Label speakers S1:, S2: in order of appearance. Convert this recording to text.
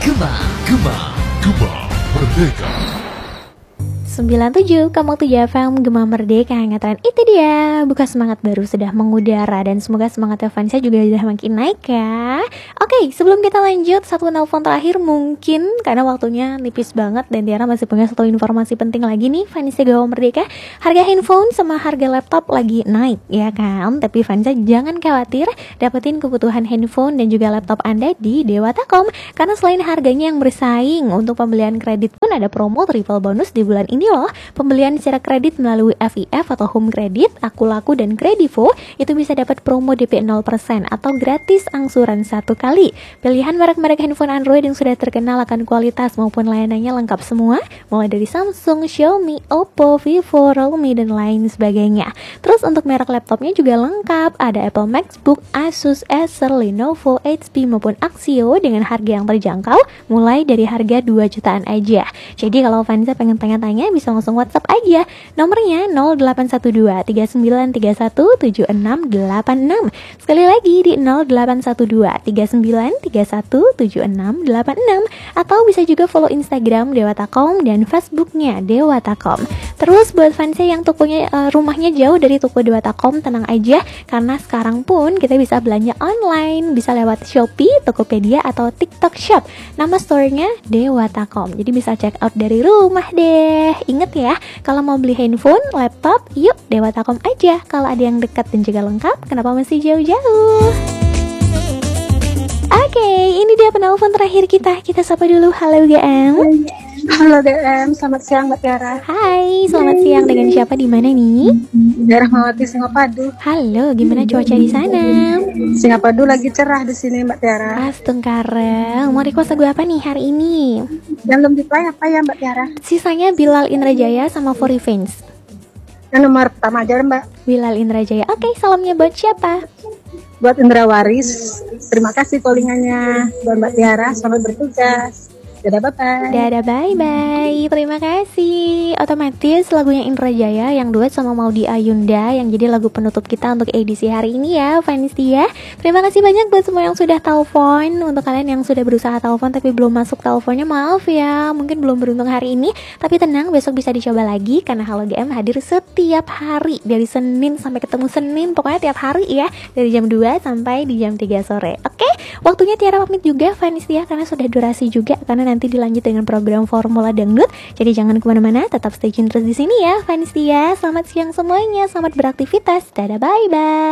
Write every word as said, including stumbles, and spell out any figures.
S1: Gema, Gema, Gema Merdeka.
S2: sembilan puluh tujuh koma tujuh F M Gema Merdeka Hangatan. Itu dia, buka semangat baru sudah mengudara. Dan semoga semangat Vanessa juga sudah makin naik ya. Oke, sebelum kita lanjut, satu nelpon terakhir mungkin, karena waktunya nipis banget. Dan Tiara masih punya satu informasi penting lagi nih, Vanessa Gema Merdeka. Harga handphone sama harga laptop lagi naik ya kan. Tapi Vanessa jangan khawatir, dapetin kebutuhan handphone dan juga laptop Anda di Dewata.com. Karena selain harganya yang bersaing, untuk pembelian kredit pun ada promo triple bonus di bulan ini loh. Pembelian secara kredit melalui F I F atau Home Credit, Aku Laku dan Kredivo itu bisa dapat promo D P nol persen atau gratis angsuran satu kali. Pilihan merek-merek handphone Android yang sudah terkenal akan kualitas maupun layanannya lengkap semua, mulai dari Samsung, Xiaomi, Oppo, Vivo, Realme dan lain sebagainya. Terus untuk merek laptopnya juga lengkap, ada Apple MacBook, Asus, Acer, Lenovo, H P maupun Axio dengan harga yang terjangkau mulai dari harga dua jutaan aja. Jadi kalau Vanessa pengen tanya-tanya bisa langsung WhatsApp aja. Nomornya nol delapan satu dua tiga sembilan tiga satu tujuh enam delapan enam. Sekali lagi di nol delapan satu dua tiga sembilan tiga satu tujuh enam delapan enam. Atau bisa juga follow Instagram Dewata.com dan Facebooknya Dewata.com. Terus buat fans yang tokonya uh, rumahnya jauh dari toko Dewata.com, tenang aja karena sekarang pun kita bisa belanja online, bisa lewat Shopee, Tokopedia atau TikTok Shop. Nama store-nya Dewata.com. Jadi bisa check out dari rumah deh. Ingat ya, kalau mau beli handphone, laptop, yuk Dewata.com aja. Kalau ada yang dekat dan juga lengkap, kenapa mesti jauh-jauh? Oke, okay, ini dia penelpon terakhir kita. Kita sapa dulu. Halo G M.
S3: Halo D M, selamat siang Mbak Tiara.
S2: Hai, selamat siang. Dengan siapa di mana nih?
S3: Daerah Mawati Singapadu.
S2: Halo, gimana cuaca di sana?
S3: Singapadu lagi cerah di sini Mbak Tiara.
S2: Astungkareng. Mau request lagu apa nih hari ini?
S3: Yang belum diplay apa ya Mbak Tiara?
S2: Sisanya Bilal Indrajaya sama For Revenge.
S3: Yang nomor pertama aja Mbak.
S2: Bilal Indrajaya. Oke, salamnya buat siapa?
S3: Buat Indra Waris. Terima kasih callingannya. Buat Mbak Tiara, selamat bertugas. Dadah bye-bye.
S2: Dadah bye-bye. Terima kasih. Otomatis lagunya Indrajaya yang duet sama Maudy Ayunda yang jadi lagu penutup kita untuk edisi hari ini ya, Vanessa. Terima kasih banyak buat semua yang sudah telepon. Untuk kalian yang sudah berusaha telepon tapi belum masuk teleponnya, maaf ya, mungkin belum beruntung hari ini. Tapi tenang, besok bisa dicoba lagi karena Halo G M hadir setiap hari dari Senin sampai ketemu Senin, pokoknya tiap hari ya, dari jam dua sampai di jam tiga sore. Oke, waktunya Tiara pamit juga Vanessa karena sudah durasi juga, karena nanti dilanjut dengan program Formula Dangdut. Jadi jangan kemana-mana, tetap stay tune terus di sini ya, Vanessa. Selamat siang semuanya, selamat beraktivitas. Dadah, bye-bye.